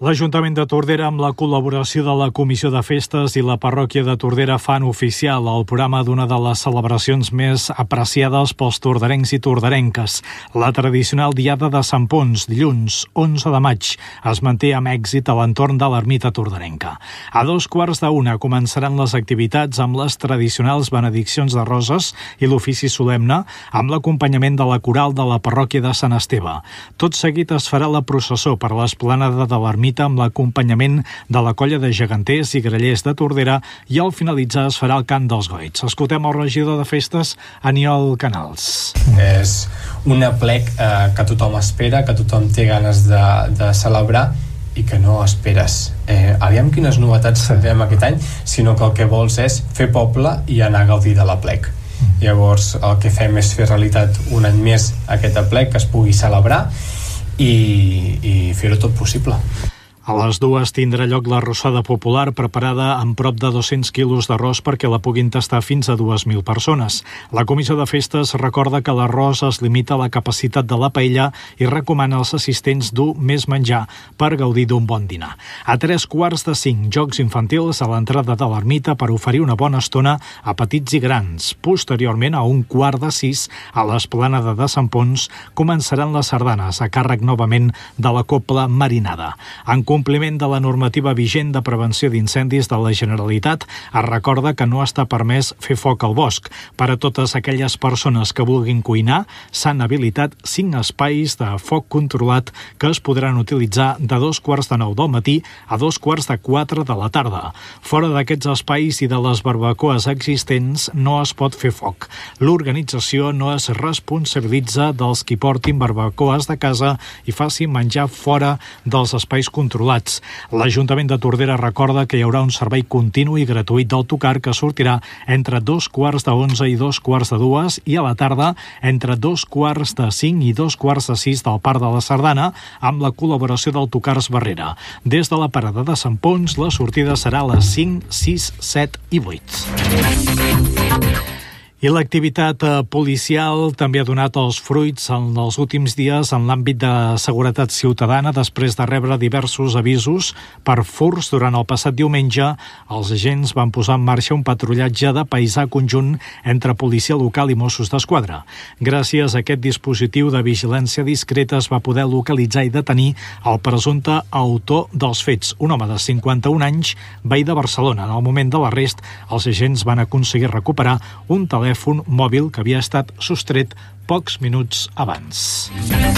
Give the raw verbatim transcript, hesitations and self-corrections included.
L'Ajuntament de Tordera, amb la col·laboració de la Comissió de Festes i la Parròquia de Tordera, fan oficial el programa d'una de les celebracions més apreciades pels torderencs i torderenques. La tradicional Diada de Sant Ponç, dilluns onze de maig, es manté amb èxit a l'entorn de l'ermita torderenca. A dos quarts d'una començaran les activitats amb les tradicionals benediccions de roses i l'ofici solemne, amb l'acompanyament de la coral de la Parròquia de Sant Esteve. Tot seguit es farà la processó per l'esplanada de l'ermita amb l'acompanyament de la colla de geganters i grallers de Tordera i al finalitzar es farà el cant dels goits. Escoltem el regidor de festes, Aniol Canals. És un aplec eh, que tothom espera, que tothom té ganes de, de celebrar i que no esperes. Eh, aviam quines novetats tindrem aquest any, sinó que el que vols és fer poble i anar a gaudir de l'aplec. Llavors el que fem és fer realitat un any més aquest aplec, que es pugui celebrar i, i fer-ho tot possible. A les dues tindrà lloc la rossada popular preparada amb prop de dos-cents quilos d'arròs perquè la puguin tastar fins a dues mil persones. La Comissió de Festes recorda que l'arròs es limita a la capacitat de la paella i recomana als assistents dur més menjar per gaudir d'un bon dinar. A tres quarts de cinc, jocs infantils a l'entrada de l'ermita per oferir una bona estona a petits i grans. Posteriorment, a un quart de sis, a l'esplanada de Sant Ponç, començaran les sardanes a càrrec novament de la Cobla Marinada. En compliment de la normativa vigent de prevenció d'incendis de la Generalitat, es recorda que no està permès fer foc al bosc. Per a totes aquelles persones que vulguin cuinar, s'han habilitat cinc espais de foc controlat que es podran utilitzar de dos quarts de nou del matí a dos quarts de quatre de la tarda. Fora d'aquests espais i de les barbacoes existents no es pot fer foc. L'organització no es responsabilitza dels qui portin barbacoes de casa i facin menjar fora dels espais controlats. L'Ajuntament de Tordera recorda que hi haurà un servei continu i gratuït d'autocar que sortirà entre dos quarts d'onze i dos quarts de dues i a la tarda entre dos quarts de cinc i dos quarts de sis del Parc de la Sardana amb la col·laboració d'Autocars Barrera. Des de la parada de Sant Ponç, la sortida serà a les cinc, sis, set i vuit. I l'activitat policial també ha donat els fruits en els últims dies en l'àmbit de seguretat ciutadana. Després de rebre diversos avisos per furts durant el passat diumenge, els agents van posar en marxa un patrullatge de paisà conjunt entre policia local i Mossos d'Esquadra. Gràcies a aquest dispositiu de vigilància discreta es va poder localitzar i detenir el presumpte autor dels fets, un home de cinquanta-un anys, veí de Barcelona. En el moment de l'arrest, els agents van aconseguir recuperar un telèfon mòbil que havia estat sostret pocs minuts abans.